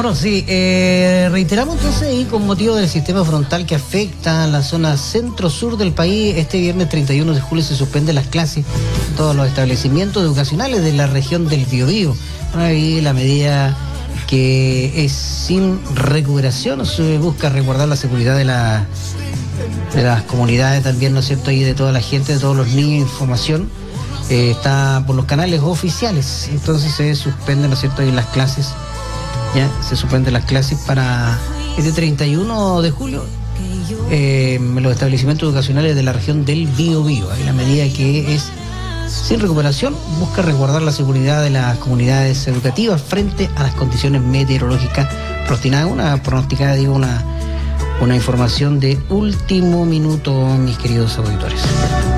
Bueno, sí, reiteramos entonces y con motivo del sistema frontal que afecta a la zona centro-sur del país, este viernes 31 de julio se suspenden las clases en todos los establecimientos educacionales de la región del Biobío. Ahí la medida que es sin recuperación, se busca resguardar la seguridad de las comunidades también, ¿no es cierto?, y de toda la gente, de todos los niños, información está por los canales oficiales, entonces se suspenden, ¿no es cierto?, ahí las clases. Ya se suspenden las clases para este 31 de julio en los establecimientos educacionales de la región del Biobío. Hay la medida que es sin recuperación, busca resguardar la seguridad de las comunidades educativas frente a las condiciones meteorológicas pronosticadas, una información de último minuto, mis queridos auditores.